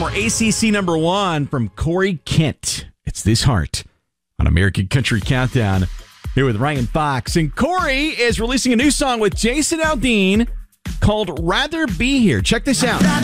more ACC number one from Corey Kent. It's This Heart on American Country Countdown here with Ryan Fox. And Corey is releasing a new song with Jason Aldean called Rather Be Here. Check this out.